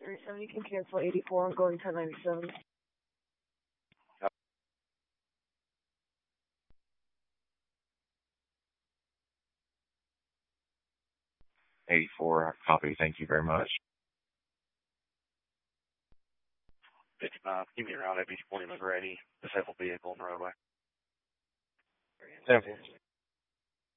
37, you can cancel 84, I'm going 1097. 84, copy. Thank you very much. 55, give me around AB 40 McGrady, disabled vehicle on the roadway. 10